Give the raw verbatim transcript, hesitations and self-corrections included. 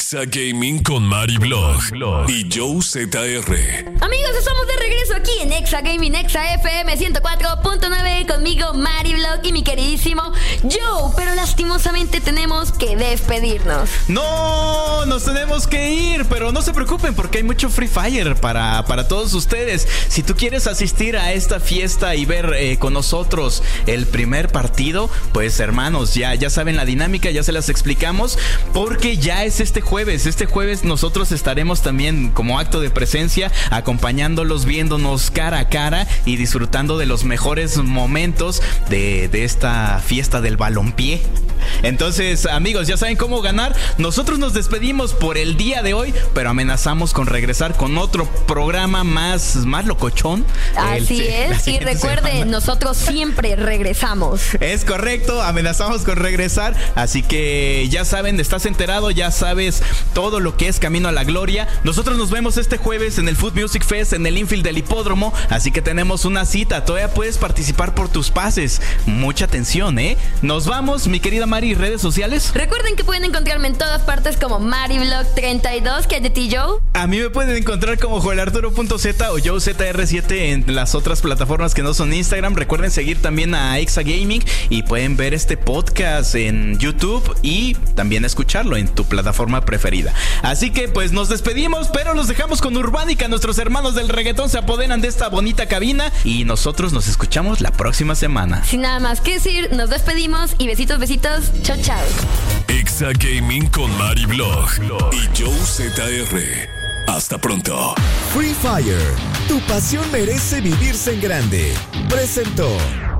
Exa Gaming con Mari Blog y Joe Z R. Amigos, estamos de regreso aquí en Exa Gaming, Exa F M ciento cuatro punto nueve. Conmigo Mari Blog y mi queridísimo Joe. Pero lastimosamente tenemos que despedirnos. No, nos tenemos que ir, pero no se preocupen porque hay mucho Free Fire para, para todos ustedes. Si tú quieres asistir a esta fiesta y ver eh, con nosotros el primer partido, pues hermanos, ya, ya saben la dinámica, ya se las explicamos, porque ya es este jueves. Este jueves nosotros estaremos también como acto de presencia, acompañándolos, viéndonos cara a cara y disfrutando de los mejores momentos de, de esta fiesta del balompié. Entonces, amigos, ya saben cómo ganar. Nosotros nos despedimos por el día de hoy, pero amenazamos con regresar con otro programa más, más locochón. Así el, es, y recuerden, semana. Nosotros siempre regresamos. Es correcto, amenazamos con regresar. Así que ya saben, estás enterado, ya sabes todo lo que es Camino a la Gloria. Nosotros nos vemos este jueves en el Food Music Fest, en el infield del hipódromo. Así que tenemos una cita, todavía puedes participar por tus pases. Mucha atención, ¿eh? Nos vamos, mi querida Mari, redes sociales. Recuerden que pueden encontrarme en todas partes como MariBlog treinta y dos. ¿Qué hay de ti, Joe? A mí me pueden encontrar como joel arturo punto z o Joe Z R siete en las otras plataformas que no son Instagram. Recuerden seguir también a Exa Gaming y pueden ver este podcast en YouTube y también escucharlo en tu plataforma preferida. Así que pues nos despedimos, pero los dejamos con Urbánica. Nuestros hermanos del reggaetón se apoderan de esta bonita cabina y nosotros nos escuchamos la próxima semana. Sin nada más que decir, nos despedimos y besitos, besitos. Chao, chao. Exa Gaming con Mari Blog y Joe Z R. Hasta pronto. Free Fire, tu pasión merece vivirse en grande. Presentó.